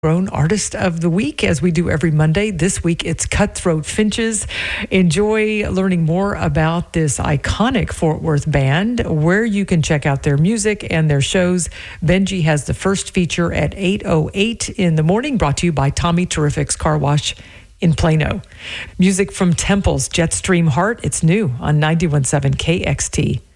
Grown Artist of the Week, as we do every Monday. This week, it's Cutthroat Finches. Enjoy learning more about this iconic Fort Worth band, where you can check out their music and their shows. Benji has the first feature at 8:08 in the morning, brought to you by Tommy Terrific's Car Wash in Plano. Music from Temple's Jetstream Heart. It's new on 91.7 KXT.